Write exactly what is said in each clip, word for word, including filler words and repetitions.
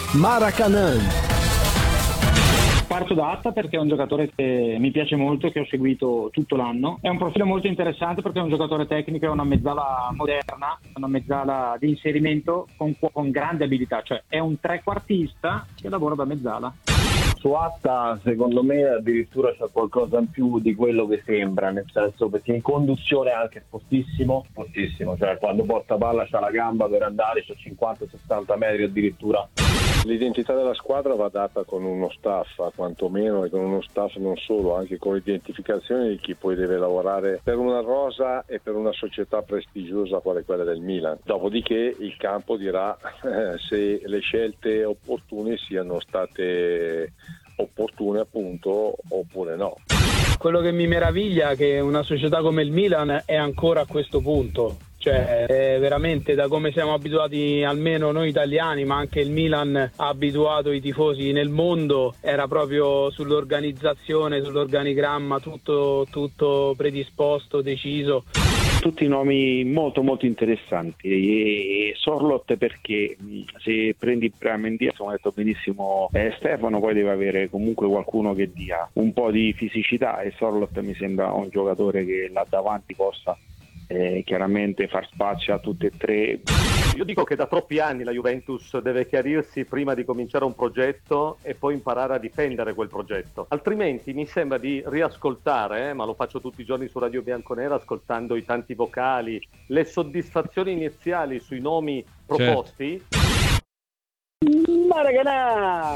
Maracanã. Parto da Atta perché è un giocatore che mi piace molto e che ho seguito tutto l'anno. È un profilo molto interessante perché è un giocatore tecnico, è una mezzala moderna, una mezzala di inserimento con, con grande abilità, cioè è un trequartista che lavora da mezzala. Su Atta secondo me addirittura c'è qualcosa in più di quello che sembra, nel senso perché in conduzione è anche spostissimo, spostissimo, cioè quando porta palla c'ha la gamba per andare, c'ha cinquanta sessanta metri addirittura. L'identità della squadra va data con uno staff, quantomeno, e con uno staff non solo, anche con l'identificazione di chi poi deve lavorare per una rosa e per una società prestigiosa quale quella del Milan. Dopodiché il campo dirà eh, se le scelte opportune siano state opportune appunto oppure no. Quello che mi meraviglia è che una società come il Milan è ancora a questo punto. Cioè è veramente, da come siamo abituati almeno noi italiani, ma anche il Milan ha abituato i tifosi nel mondo, era proprio sull'organizzazione, sull'organigramma, tutto, tutto predisposto, deciso. Tutti nomi molto molto interessanti, e Sorloth perché se prendi Mendy, come ha detto benissimo eh, Stefano, poi deve avere comunque qualcuno che dia un po' di fisicità, e Sorloth mi sembra un giocatore che là davanti possa Eh, chiaramente far spazio a tutte e tre. Io dico che da troppi anni la Juventus deve chiarirsi prima di cominciare un progetto e poi imparare a difendere quel progetto, altrimenti mi sembra di riascoltare, eh, ma lo faccio tutti i giorni su Radio Bianconera ascoltando i tanti vocali, le soddisfazioni iniziali sui nomi proposti. Certo. Maracanã!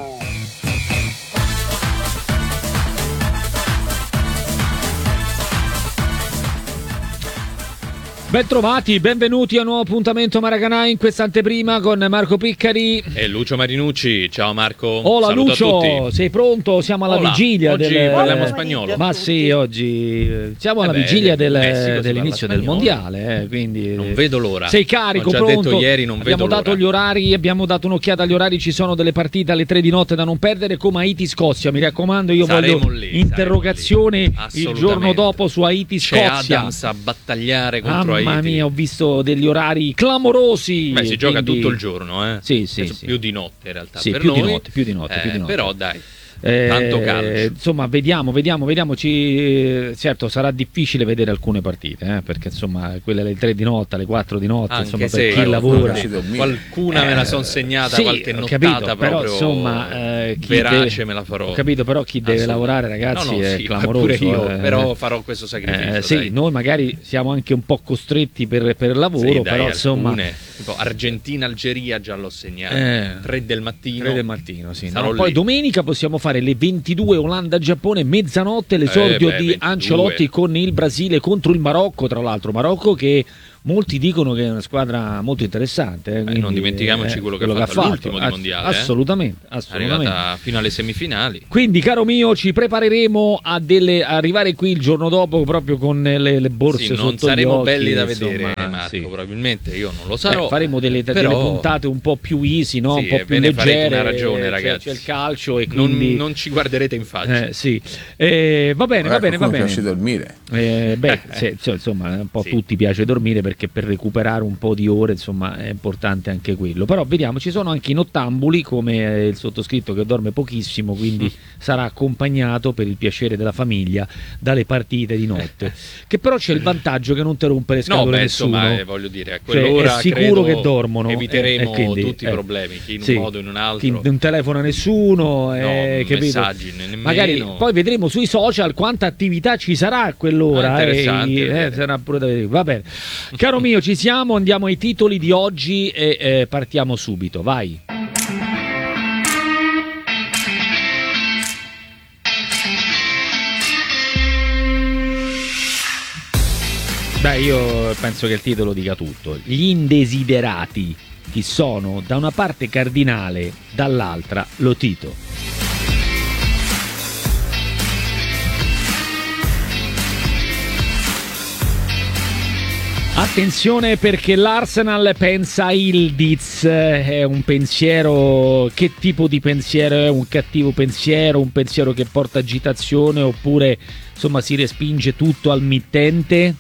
Bentrovati, benvenuti a un nuovo appuntamento Maracanã in questa anteprima con Marco Piccari e Lucio Marinucci. Ciao Marco. Hola Saluto Lucio, a tutti. sei pronto? Siamo alla Hola. vigilia oggi del... parliamo spagnolo. Ma sì, oggi siamo alla Eh beh, vigilia del, Messico dell'inizio del mondiale, eh, quindi non vedo l'ora. Sei carico, Ho già pronto? detto ieri, non abbiamo vedo dato l'ora. gli orari, abbiamo dato un'occhiata agli orari, ci sono delle partite alle tre di notte da non perdere, come Haiti-Scozia, mi raccomando, io Saremo voglio lì, interrogazione il giorno dopo su C'è Haiti-Scozia. Adams a battagliare contro Mamma Haiti. mia, ho visto degli orari clamorosi. Beh, si gioca quindi... tutto il giorno, eh. Sì, sì, Penso sì. più di notte in realtà. Sì, per più noi, di notte, più di notte, eh, più di notte. Però dai. Eh, Tanto calcio. Insomma, vediamo, vediamo, vediamo. Ci... Certo, sarà difficile vedere alcune partite, eh, perché insomma, quelle alle tre di notte, alle quattro di notte, Anche insomma, se per chi eh, lavora. Qualcuna Eh, me la son segnata, sì, qualche ho nottata capito, proprio però insomma, eh, chi verace deve... me la farò. Ho capito, però chi deve lavorare, ragazzi, no, no, è sì, clamoroso. pure io, eh. però farò questo sacrificio. Eh, sì, dai. noi magari siamo anche un po' costretti per, per lavoro, Sì, dai, però insomma. alcune, tipo Argentina-Algeria già l'ho segnato. Eh, tre del mattino. tre del mattino, sì. Sarò No? Poi lì. domenica possiamo fare le ventidue Olanda-Giappone, mezzanotte l'esordio Eh, beh, di ventidue. Ancelotti con il Brasile contro il Marocco, tra l'altro Marocco che molti dicono che è una squadra molto interessante, eh, Beh, quindi, non dimentichiamoci eh, quello che ha fatto all'ultimo di Ass- mondiale, eh. assolutamente, È assolutamente. arrivata fino alle semifinali. Quindi caro mio, ci prepareremo a delle, a arrivare qui il giorno dopo proprio con le, le borse Sì, sotto non gli saremo occhi, belli da insomma, vedere, Marco, sì. probabilmente io non lo sarò. Eh, faremo delle, delle però... puntate un po' più easy, no? Sì, un po' più ve ne farete leggere. una ragione, c'è- ragazzi. C'è il calcio e Non, quindi non ci guarderete in faccia. Eh, sì. Eh, va bene, va bene, va bene. piace dormire. Eh, beh, se- cioè, insomma, un po' Sì. tutti piace dormire perché per recuperare un po' di ore, insomma, è importante anche quello. Però vediamo, ci sono anche i nottambuli come eh, il sottoscritto che dorme pochissimo, quindi sarà accompagnato per il piacere della famiglia dalle partite di notte. Che però c'è il vantaggio che non ti rompe le No, scatole beh, nessuno. insomma, eh, voglio dire, a Cioè, quell'ora è sicuro credo che dormono, eviteremo eh, e quindi, tutti i eh, problemi, chi in un sì, modo o in un altro. chi non telefona nessuno, eh, No, capito? messaggi, nemmeno. Magari poi vedremo sui social quanta attività ci sarà a quell'ora. Ah, eh, interessante eh, vedere. sarà pure da vedere. Va bene. Caro mio, ci siamo, andiamo ai titoli di oggi e eh, partiamo subito. Vai. Beh, io penso che il titolo dica tutto. Gli indesiderati. Chi sono? Da una parte Cardinale, dall'altra Lotito. Attenzione perché l'Arsenal pensa a Ildiz, è un pensiero, che tipo di pensiero è? Un cattivo pensiero, un pensiero che porta agitazione oppure insomma si respinge tutto al mittente?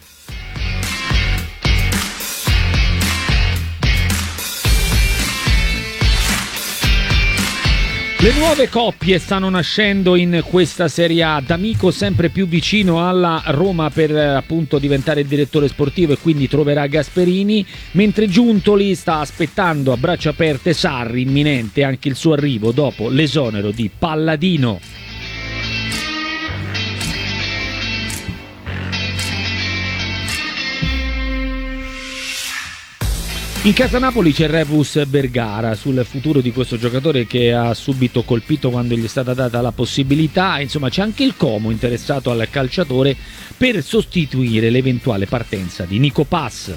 Le nuove coppie stanno nascendo in questa Serie A. D'Amico sempre più vicino alla Roma per appunto diventare il direttore sportivo e quindi troverà Gasperini, mentre Giuntoli sta aspettando a braccia aperte Sarri, imminente anche il suo arrivo dopo l'esonero di Palladino. In casa Napoli c'è Rebus Vergara sul futuro di questo giocatore che ha subito colpito quando gli è stata data la possibilità. Insomma, c'è anche il Como interessato al calciatore per sostituire l'eventuale partenza di Nico Pass.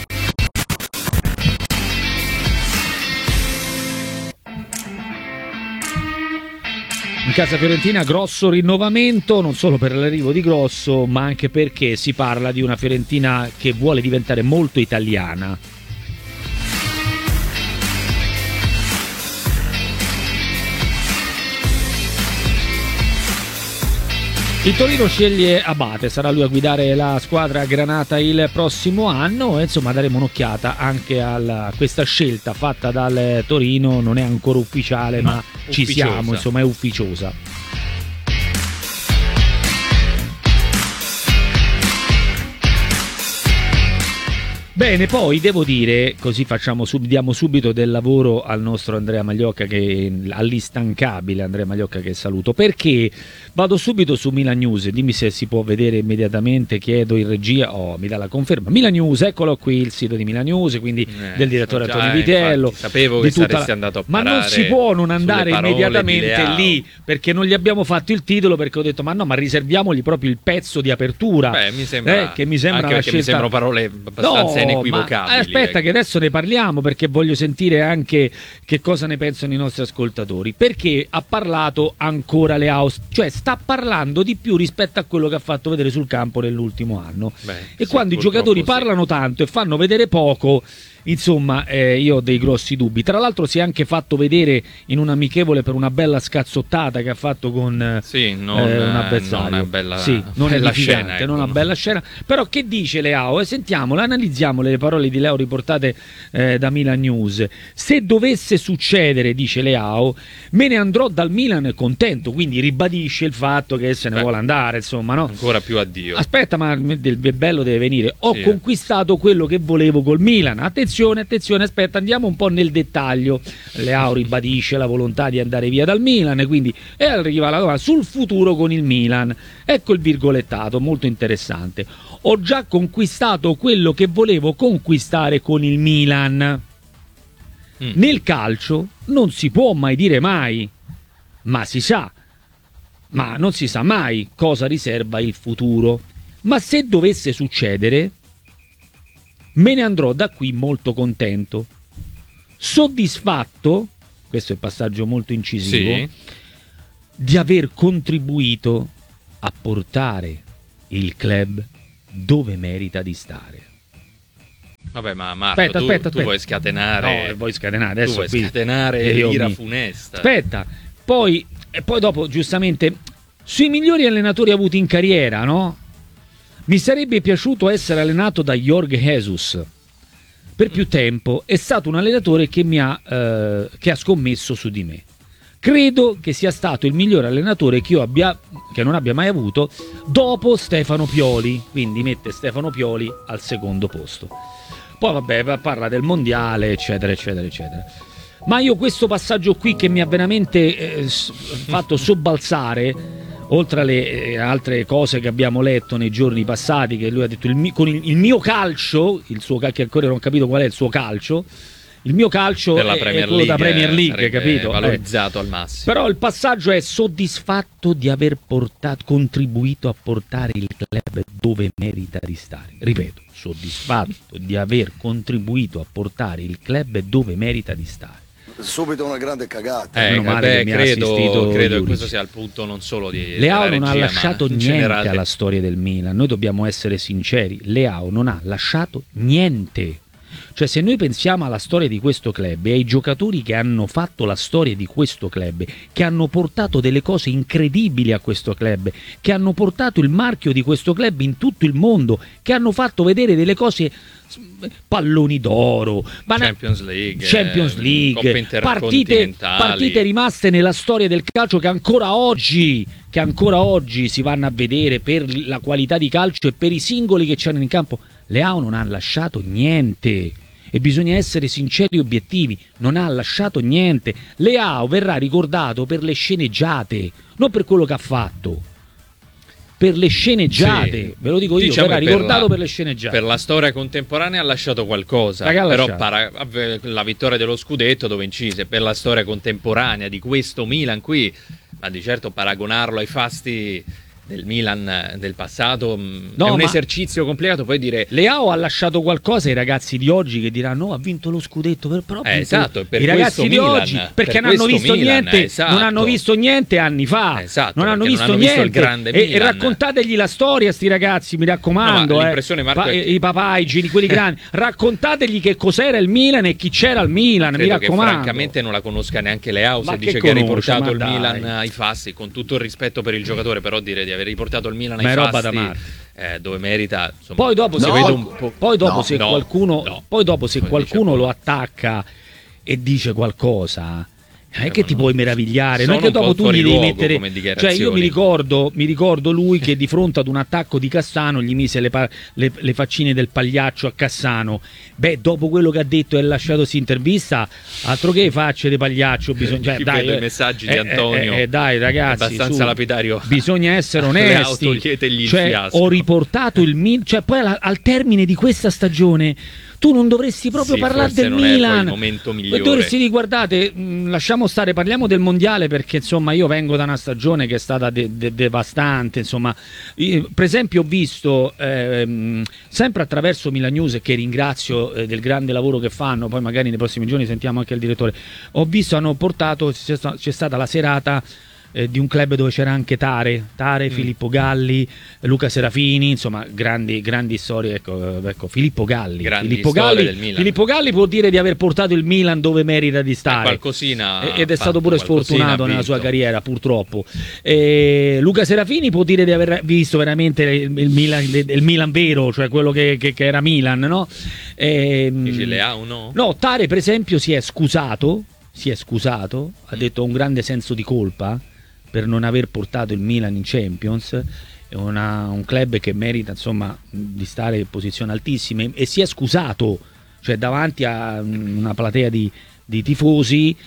In casa fiorentina grosso rinnovamento, non solo per l'arrivo di Grosso, ma anche perché si parla di una Fiorentina che vuole diventare molto italiana. Il Torino sceglie Abate, sarà lui a guidare la squadra granata il prossimo anno e insomma daremo un'occhiata anche a questa scelta fatta dal Torino, non è ancora ufficiale ma, ma ci ufficiosa. Siamo, insomma è ufficiosa. Bene, poi devo dire, così facciamo sub, diamo subito del lavoro al nostro Andrea Magliocca, che all'instancabile Andrea Magliocca che saluto, perché vado subito su Milan News, dimmi se si può vedere immediatamente, chiedo in regia, oh, mi dà la conferma. Milan News, eccolo qui il sito di Milan News, quindi eh, del direttore Antonio Vitello. Infatti, sapevo che saresti la... andato a parare. Ma non si può non andare immediatamente lì, perché non gli abbiamo fatto il titolo, perché ho detto ma no, ma riserviamogli proprio il pezzo di apertura. Beh, mi sembra, eh, che mi sembra anche una perché scelta... mi sembrano parole abbastanza no, inequivocabili. Ma, aspetta, che adesso ne parliamo perché voglio sentire anche che cosa ne pensano i nostri ascoltatori. Perché ha parlato ancora Leao, cioè sta parlando di più rispetto a quello che ha fatto vedere sul campo nell'ultimo anno. Beh, e sì, quando i giocatori sì. parlano tanto e fanno vedere poco, insomma, eh, io ho dei grossi dubbi. Tra l'altro si è anche fatto vedere in un amichevole per una bella scazzottata che ha fatto con sì, non, eh, un avversario. Non è bella, sì, non bella è scena, ecco. Non una bella scena. Però che dice Leao? E sentiamola, analizziamo le parole di Leao riportate eh, da Milan News. Se dovesse succedere, dice Leao, me ne andrò dal Milan contento, quindi ribadisce il fatto che se ne Beh, vuole andare, insomma, no? Ancora più addio. Aspetta, ma il bello deve venire. Ho sì. conquistato quello che volevo col Milan. Attenzione, attenzione, aspetta, andiamo un po' nel dettaglio. Leao ribadisce la volontà di andare via dal Milan, quindi e arriva la domanda sul futuro con il Milan. Ecco il virgolettato, molto interessante. Ho già conquistato quello che volevo conquistare con il Milan. Mm. Nel calcio non si può mai dire mai, ma si sa, ma non si sa mai cosa riserva il futuro. Ma se dovesse succedere, me ne andrò da qui molto contento, soddisfatto, questo è il passaggio molto incisivo, sì. di aver contribuito a portare il club dove merita di stare. Vabbè, ma Marco, aspetta, tu, aspetta, tu aspetta. vuoi scatenare, no, vuoi scatenare adesso tu vuoi qui, scatenare l'ira mi... funesta. Aspetta, poi e poi dopo giustamente sui migliori allenatori avuti in carriera, no? Mi sarebbe piaciuto essere allenato da Jorge Jesus. Per più tempo è stato un allenatore che mi ha eh, che ha scommesso su di me. Credo che sia stato il miglior allenatore che io abbia che non abbia mai avuto dopo Stefano Pioli, quindi mette Stefano Pioli al secondo posto. Poi vabbè, parla del mondiale, eccetera, eccetera, eccetera. Ma io questo passaggio qui che mi ha veramente eh, fatto sobbalzare, oltre alle eh, altre cose che abbiamo letto nei giorni passati, che lui ha detto il mi- con il, il mio calcio, il suo che ancora non ho capito qual è il suo calcio, il mio calcio è, è quello League, da Premier League, capito? Valorizzato eh. al massimo. Però il passaggio è soddisfatto di aver portato, contribuito a portare il club dove merita di stare. Ripeto, soddisfatto di aver contribuito a portare il club dove merita di stare. Subito una grande cagata. Eh, beh, credo, credo che questo sia il punto non solo di Leao regia, non ha lasciato niente generale. alla storia del Milan. Noi dobbiamo essere sinceri. Leao non ha lasciato niente. Cioè, se noi pensiamo alla storia di questo club e ai giocatori che hanno fatto la storia di questo club, che hanno portato delle cose incredibili a questo club, che hanno portato il marchio di questo club in tutto il mondo, che hanno fatto vedere delle cose, palloni d'oro, Champions League, Champions League Coppe partite, intercontinentali, partite rimaste nella storia del calcio che ancora oggi che ancora oggi si vanno a vedere per la qualità di calcio e per i singoli che c'hanno in campo. Leao non ha lasciato niente e bisogna essere sinceri e obiettivi, non ha lasciato niente. Leao verrà ricordato per le sceneggiate, non per quello che ha fatto, per le sceneggiate, sì. Ve lo dico io, diciamo verrà per ricordato la, per le sceneggiate. Per la storia contemporanea ha lasciato qualcosa, Raga, però lasciato. para, la vittoria dello scudetto dove incise, per la storia contemporanea di questo Milan qui, ma di certo paragonarlo ai fasti del Milan del passato no, è un esercizio complicato. Poi dire Leao ha lasciato qualcosa ai ragazzi di oggi che diranno: no, ha vinto lo scudetto, però eh, esatto, per i ragazzi di Milan, oggi perché per non hanno visto Milan, niente esatto. non hanno visto niente anni fa, esatto, non hanno visto non hanno niente visto il grande e, Milan. e raccontategli la storia sti ragazzi, mi raccomando, no, eh. l'impressione, Marco, pa- è che... i papà, i geni, quelli grandi, raccontategli che cos'era il Milan e chi c'era al Milan, credo mi raccomando. Che francamente non la conosca neanche Leao se ma dice che, che ha conosce, riportato il dai. Milan ai fasti, con tutto il rispetto per il giocatore, però dire di aver riportato il Milan ai ma è roba fasti da Eh, dove merita, insomma, poi dopo se, no, qual- un po'... poi dopo no, se no, qualcuno no. poi dopo se Poi qualcuno dice lo attacca e dice qualcosa, non è che Eh, ti no. puoi meravigliare, non è Sono che un dopo po' tu fuori gli devi luogo mettere, come cioè dichiarazioni. io mi ricordo mi ricordo lui che di fronte ad un attacco di Cassano gli mise le, pa- le, le faccine del pagliaccio a Cassano. Beh, dopo quello che ha detto e lasciatosi intervista, altro che facce di pagliaccio, bisogna, cioè, dai, i eh, messaggi eh, di Antonio eh, eh, dai ragazzi, abbastanza su, lapidario. bisogna essere Le auto, onesti, toglietegli il cioè, fiasco. ho riportato il Milan, cioè poi al, al termine di questa stagione tu non dovresti proprio Sì, parlare forse del non è poi Milan, il momento migliore. dovresti dire: guardate, mh, lasciamo stare, parliamo del mondiale, perché insomma io vengo da una stagione che è stata de- de- devastante, insomma. Io, per esempio, ho visto ehm, sempre attraverso Milan News, che ringrazio eh, del grande lavoro che fanno, poi magari nei prossimi giorni sentiamo anche il direttore, ho visto, hanno portato, c'è, sta- c'è stata la serata eh, di un club dove c'era anche Tare, Tare, mm. Filippo Galli, Luca Serafini, insomma grandi, grandi storie, ecco, ecco Filippo Galli, Grandi Filippo storie Galli, del Milan. Filippo Galli può dire di aver portato il Milan dove merita di stare, qualcosina ed è fatto, stato pure sfortunato nella sua carriera, purtroppo. E Luca Serafini può dire di aver visto veramente il, il, Milan, il Milan vero, cioè quello che, che, che era Milan, no? E, Dici Leao, no? No, Tare per esempio si è scusato, si è scusato, ha detto un grande senso di colpa per non aver portato il Milan in Champions, è una, un club che merita insomma di stare in posizioni altissime, e si è scusato, cioè davanti a una platea di, di tifosi,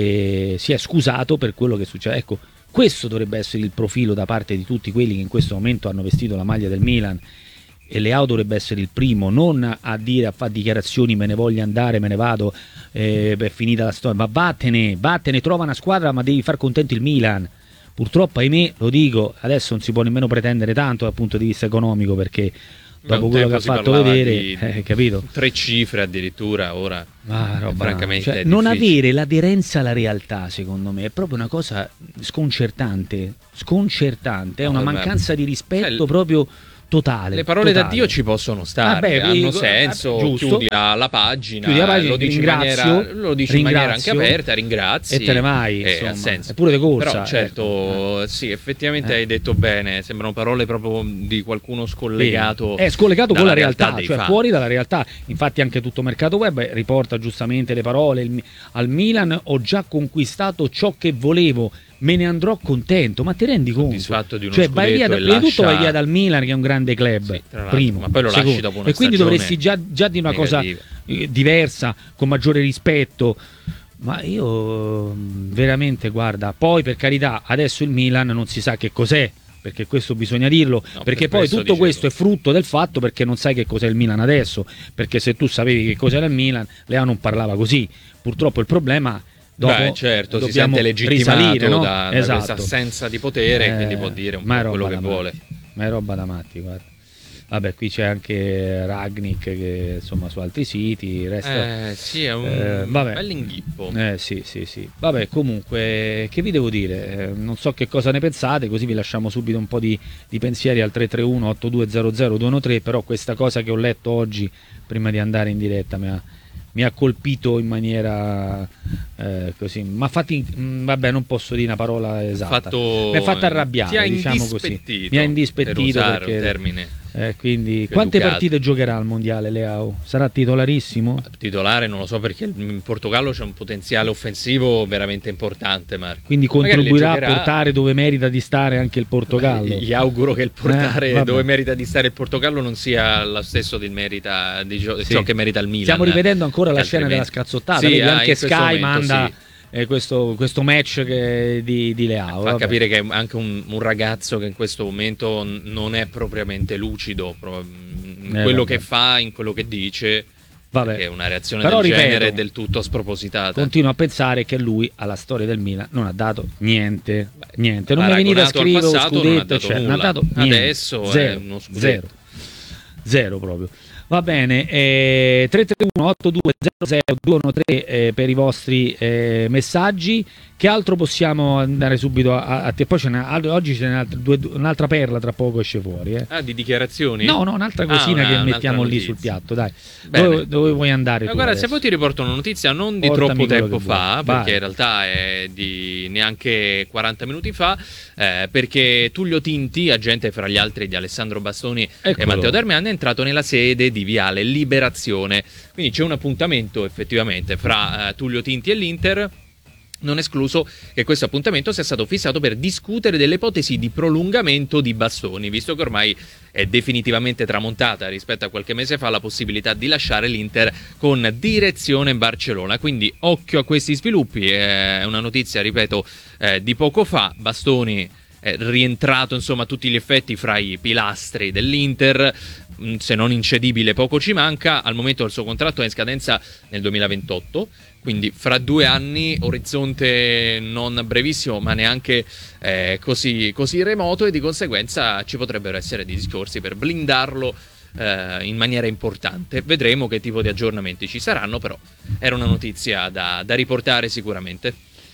e si è scusato per quello che succede. Ecco, questo dovrebbe essere il profilo da parte di tutti quelli che in questo momento hanno vestito la maglia del Milan, e Leao dovrebbe essere il primo, non a dire, a fare dichiarazioni: me ne voglio andare, me ne vado, eh, è finita la storia, ma vattene, vattene, trova una squadra, ma devi far contento il Milan. Purtroppo, ahimè, lo dico, adesso non si può nemmeno pretendere tanto dal punto di vista economico, perché dopo quello che ha fatto vedere, di eh, capito? Tre cifre addirittura ora. Ah, roba, francamente cioè, è non difficile. avere l'aderenza alla realtà, secondo me, è proprio una cosa sconcertante, sconcertante, è No, una ma- mancanza di rispetto cioè, proprio totale. Le parole totale. d'addio ci possono stare, Vabbè, hanno dico, senso, eh, giusto. chiudi la, la pagina, Chiudi la pagina, lo dici in ringrazio, maniera, lo dici in maniera anche ringrazio, aperta, ringrazi e te ne vai, eh, insomma. ha senso. È pure di corsa, Però certo, ecco. sì, effettivamente Eh. hai detto bene, sembrano parole proprio di qualcuno scollegato. È scollegato con la dalla realtà, dei cioè fatti. fuori dalla realtà. Infatti anche tutto Mercato Web riporta giustamente le parole: il, al Milan ho già conquistato ciò che volevo, me ne andrò contento. Ma ti rendi conto? Soddisfatto di uno Cioè vai via, scudetto da, e prima di tutto lascia- vai via dal Milan, che è un grande club, Sì, tra l'altro, primo, ma poi lo lasci secondo. dopo una e quindi stagione dovresti già, già di una negativa. cosa eh, diversa, con maggiore rispetto. Ma io mm, veramente, guarda, poi per carità, adesso il Milan non si sa che cos'è, perché questo bisogna dirlo, No, perché per poi questo tutto dicevo. questo è frutto del fatto perché non sai che cos'è il Milan adesso, perché se tu sapevi che cos'era il Milan, Leao non parlava così. Purtroppo il problema dopo Beh, certo, si dobbiamo sente legittimato risalire, no? da, da Esatto. questa assenza di potere, Eh, quindi può dire un ma è po' quello roba che da vuole. matti, ma è roba da matti, guarda. Vabbè, qui c'è anche Ragnik che insomma su altri siti resta... Eh sì, è un eh, vabbè. bell'inghippo. Eh sì, sì, sì. Vabbè, comunque, che vi devo dire? Eh, non so che cosa ne pensate, così vi lasciamo subito un po' di, di pensieri al tre tre uno otto due zero zero due uno tre, però questa cosa che ho letto oggi prima di andare in diretta mi ha, mi ha colpito in maniera eh, così, ma fatti, mh, vabbè, non posso dire una parola esatta. Fatto, mi ha fatto arrabbiare, ti ha diciamo così. Mi ha indispettito per usare perché un termine. Eh, quindi quante educato. partite giocherà al mondiale Leao? Sarà titolarissimo? Titolare non lo so, perché in Portogallo c'è un potenziale offensivo veramente importante, Marco. Quindi contribuirà giocherà... a portare dove merita di stare anche il Portogallo. Beh, gli auguro che il portare eh, dove merita di stare il Portogallo non sia lo stesso del merita, di gio- sì. ciò che merita il Milan. Stiamo rivedendo ancora la scena della scazzottata, sì, vedi, ah, anche Sky momento, manda sì. eh, questo, questo match che, di, di Leao. Fa vabbè. capire che è anche un, un ragazzo che in questo momento non è propriamente lucido in eh, quello vabbè. che fa, in quello che dice. Vabbè. È una reazione Però, del ripeto, genere del tutto spropositata. Continuo a pensare che lui alla storia del Milan non ha dato niente, Beh, niente. Non mi venite a paragonato al scrivere lo passato, scudetto, non ha dato cioè, non ha nulla. dato niente. Adesso zero, è uno scudetto. zero, zero proprio. Va bene, eh, tre tre uno otto due zero zero due uno tre eh, per i vostri eh, messaggi. Che altro possiamo andare subito a, a te? Poi c'è una, oggi c'è un'altra, due, un'altra perla, tra poco esce fuori. Eh. Ah, di dichiarazioni? No, no, un'altra cosina ah, una, che mettiamo lì notizia. sul piatto, dai. Dove, dove vuoi andare? Ma tu guarda, adesso? se poi ti riporto una notizia non di Portami troppo tempo fa, vuoi. perché Vai. in realtà è di neanche quaranta minuti fa, eh, perché Tullio Tinti, agente fra gli altri di Alessandro Bastoni Eccolo. e Matteo Darmian, è entrato nella sede di Viale Liberazione. Quindi c'è un appuntamento effettivamente fra eh, Tullio Tinti e l'Inter. Non escluso che questo appuntamento sia stato fissato per discutere delle ipotesi di prolungamento di Bastoni, visto che ormai è definitivamente tramontata rispetto a qualche mese fa la possibilità di lasciare l'Inter con direzione Barcellona. Quindi occhio a questi sviluppi, è una notizia, ripeto, eh, di poco fa. Bastoni è rientrato insomma a tutti gli effetti fra i pilastri dell'Inter, se non incedibile poco ci manca. Al momento il suo contratto è in scadenza nel duemilaventotto, quindi fra due anni, orizzonte non brevissimo ma neanche eh, così, così remoto, e di conseguenza ci potrebbero essere dei discorsi per blindarlo eh, in maniera importante. Vedremo che tipo di aggiornamenti ci saranno, però era una notizia da, da riportare sicuramente.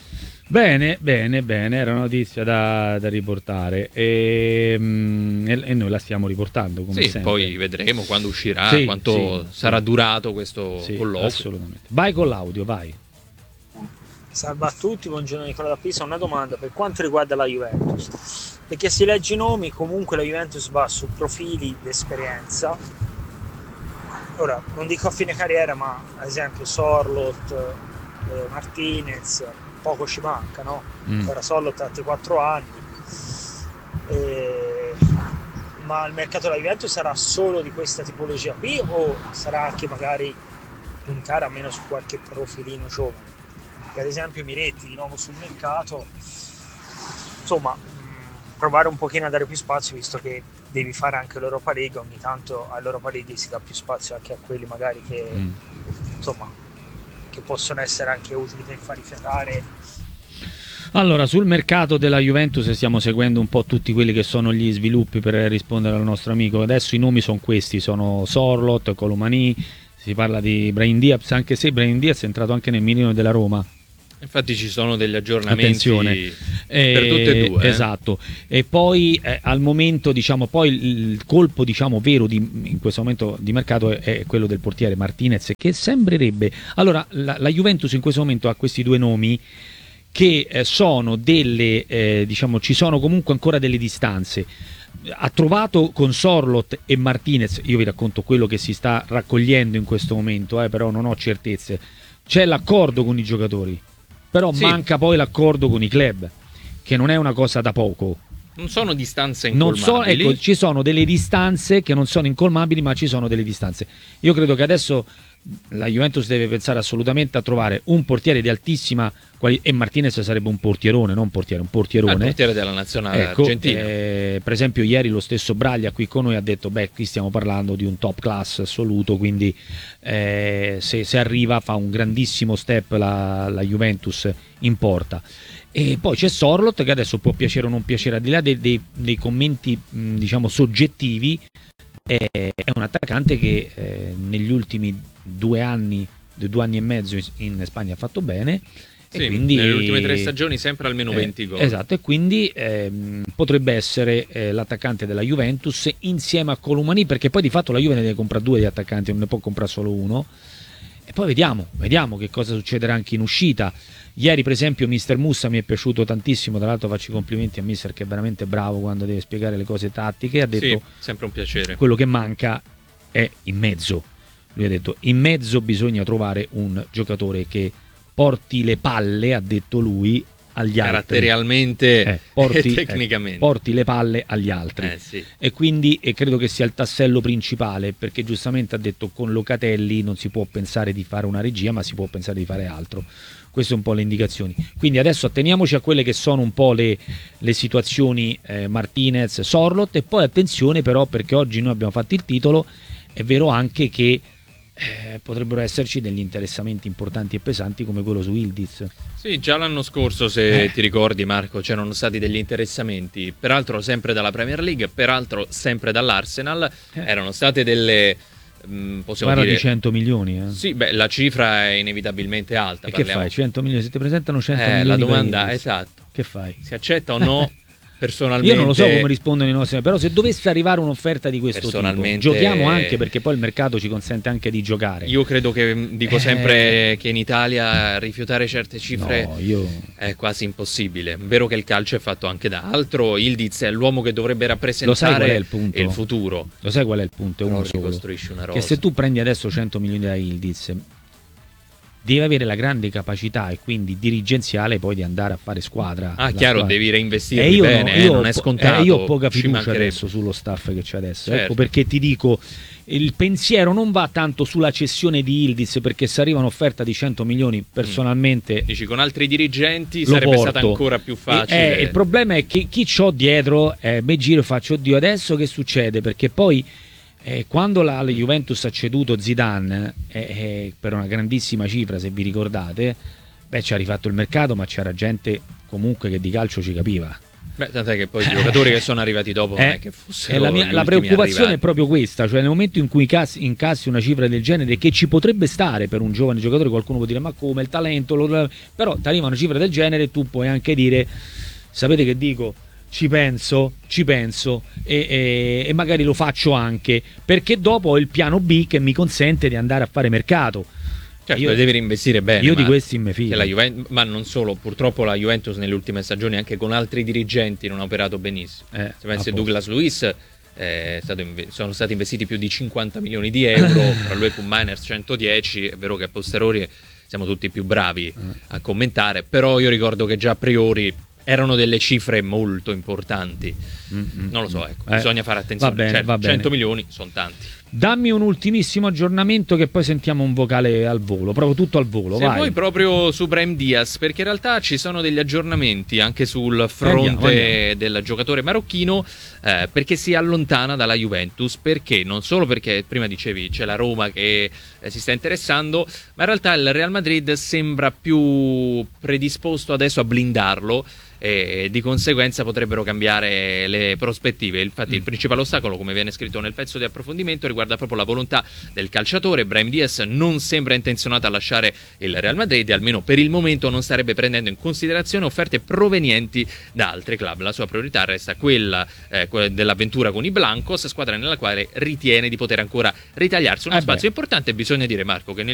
Bene, bene, bene, era una notizia da, da riportare e, mm, e, e noi la stiamo riportando come sì, sempre. Poi vedremo quando uscirà, sì, quanto sì, sarà sì. durato questo sì, colloquio. Assolutamente. Vai con l'audio, vai. Salve a tutti, buongiorno Nicola da Pisa. Una domanda per quanto riguarda la Juventus, perché si legge i nomi, comunque la Juventus va su profili di esperienza. Ora, non dico a fine carriera, ma ad esempio Sorloth, eh, Martinez, poco ci manca, no? Mm. Ora Sorloth ha altri quattro anni, eh, ma il mercato della Juventus sarà solo di questa tipologia qui o sarà anche magari puntare almeno su qualche profilino giovane? Che ad esempio Miretti di nuovo sul mercato, insomma, mh, provare un pochino a dare più spazio, visto che devi fare anche l'Europa League, ogni tanto all'Europa League si dà più spazio anche a quelli magari che mm. insomma che possono essere anche utili per far rifiatare. Allora, sul mercato della Juventus stiamo seguendo un po' tutti quelli che sono gli sviluppi per rispondere al nostro amico. Adesso i nomi sono questi, sono Sorloth, Colomani, si parla di Brahim Diaz, anche se Brahim Diaz è entrato anche nel mirino della Roma. Infatti ci sono degli aggiornamenti Attenzione. per eh, tutte e due. Eh. Esatto. E poi eh, al momento, diciamo, poi il, il colpo, diciamo, vero di, in questo momento di mercato è, è quello del portiere Martinez, che sembrerebbe... Allora, la, la Juventus in questo momento ha questi due nomi che eh, sono delle, eh, diciamo, ci sono comunque ancora delle distanze. Ha trovato con Sorloth e Martinez, io vi racconto quello che si sta raccogliendo in questo momento, eh, però non ho certezze. C'è l'accordo con i giocatori, però sì. Manca poi l'accordo con i club, che non è una cosa da poco. Non sono distanze non incolmabili. So, ecco, ci sono delle distanze che non sono incolmabili, ma ci sono delle distanze. Io credo che adesso la Juventus deve pensare assolutamente a trovare un portiere di altissima qualità, e Martinez sarebbe un portierone, non un portiere, un portierone. Il portiere della nazionale ecco, argentina. Eh, per esempio ieri lo stesso Braglia qui con noi ha detto, beh, qui stiamo parlando di un top class assoluto, quindi eh, se, se arriva fa un grandissimo step la, la Juventus in porta. E poi c'è Sorloth, che adesso può piacere o non piacere, al di là dei, dei, dei commenti mh, diciamo soggettivi, è, è un attaccante che eh, negli ultimi due anni, due anni e mezzo in Spagna ha fatto bene. Sì, e quindi, nelle ultime tre stagioni sempre almeno eh, venti gol. Esatto, e quindi ehm, potrebbe essere eh, l'attaccante della Juventus insieme a Colomani, perché poi di fatto la Juve ne deve comprare due di attaccanti, non ne può comprare solo uno. E poi vediamo, vediamo che cosa succederà anche in uscita. Ieri per esempio mister Mussa mi è piaciuto tantissimo, tra l'altro faccio i complimenti a mister che è veramente bravo quando deve spiegare le cose tattiche. Ha detto sì, sempre un piacere. Quello che manca è in mezzo. Lui ha detto in mezzo bisogna trovare un giocatore che porti le palle, ha detto lui, agli altri. Caratterialmente eh, porti, e tecnicamente. Eh, porti le palle agli altri. Eh, sì. E quindi e credo che sia il tassello principale, perché giustamente ha detto con Locatelli non si può pensare di fare una regia, ma si può pensare di fare altro. Queste sono un po' le indicazioni. Quindi adesso atteniamoci a quelle che sono un po' le, le situazioni eh, Martinez, Sorloth, e poi attenzione però, perché oggi noi abbiamo fatto il titolo, è vero anche che Eh, potrebbero esserci degli interessamenti importanti e pesanti come quello su Yildiz. Sì, già l'anno scorso, se eh. ti ricordi Marco, c'erano stati degli interessamenti, peraltro sempre dalla Premier League, peraltro sempre dall'Arsenal, eh. erano state delle mh, possiamo Parla dire di cento milioni eh. Sì, beh, la cifra è inevitabilmente alta. E parliamo. che fai? cento milioni, se ti presentano cento eh, milioni la domanda, per esatto, che fai? Si accetta o no? Personalmente, io non lo so come rispondono i nostri, però se dovesse arrivare un'offerta di questo tipo, giochiamo anche, perché poi il mercato ci consente anche di giocare. Io credo che, dico sempre eh, che in Italia rifiutare certe cifre no, io... è quasi impossibile. È vero che il calcio è fatto anche da altro, Yildiz è l'uomo che dovrebbe rappresentare lo sai qual è il, punto? il futuro. Lo sai qual è il punto? È uno solo, una rosa. Che se tu prendi adesso cento milioni da Yildiz, devi avere la grande capacità e quindi dirigenziale poi di andare a fare squadra. Ah, chiaro, squadra. devi reinvestirli bene, no, io, eh, non è scontato. Eh, io ho poca fiducia adesso sullo staff che c'è adesso. Certo. Ecco perché ti dico, il pensiero non va tanto sulla cessione di Yildiz, perché se arriva un'offerta di cento milioni personalmente... Mm. Dici, con altri dirigenti sarebbe porto. stato ancora più facile. Eh, il problema è che chi c'ho dietro, eh, me giro e faccio, oddio, adesso che succede? Perché poi... Eh, quando la, la Juventus ha ceduto Zidane eh, eh, per una grandissima cifra, se vi ricordate, beh, ci ha rifatto il mercato, ma c'era gente comunque che di calcio ci capiva. Beh, tant'è che poi i giocatori che sono arrivati dopo non eh, è che fossero eh, la, mia, la preoccupazione arrivati. è proprio questa, cioè nel momento in cui incassi, incassi una cifra del genere, che ci potrebbe stare per un giovane giocatore, qualcuno può dire ma come, il talento, lo, però ti arriva una cifra del genere, tu puoi anche dire, sapete che dico? Ci penso, ci penso e, e, e magari lo faccio anche, perché dopo ho il piano B che mi consente di andare a fare mercato. Certo, io devi reinvestire bene. Io di questi me fido. La Juventus, ma non solo, purtroppo la Juventus nelle ultime stagioni anche con altri dirigenti non ha operato benissimo. Eh, Se pensi a Douglas Luiz, eh, è stato inve- sono stati investiti più di cinquanta milioni di euro, tra lui e Miners centodieci, è vero che a posteriori siamo tutti più bravi eh. a commentare, però io ricordo che già a priori erano delle cifre molto importanti. Mm-hmm. Non lo so, ecco, eh, bisogna fare attenzione. Va bene, certo, va bene. cento milioni sono tanti. Dammi un ultimissimo aggiornamento che poi sentiamo un vocale al volo, proprio tutto al volo. Se vai. vuoi proprio su Brahim Diaz, perché in realtà ci sono degli aggiornamenti anche sul fronte andiamo, andiamo. del giocatore marocchino, eh, perché si allontana dalla Juventus, perché non solo perché prima dicevi c'è la Roma che eh, si sta interessando, ma in realtà il Real Madrid sembra più predisposto adesso a blindarlo, e di conseguenza potrebbero cambiare le prospettive. Infatti mm. il principale ostacolo, come viene scritto nel pezzo di approfondimento, riguarda proprio la volontà del calciatore. Brahim Diaz non sembra intenzionato a lasciare il Real Madrid, almeno per il momento non starebbe prendendo in considerazione offerte provenienti da altri club. La sua priorità resta quella eh, dell'avventura con i Blancos, squadra nella quale ritiene di poter ancora ritagliarsi uno eh spazio beh. importante. Bisogna dire, Marco, che nel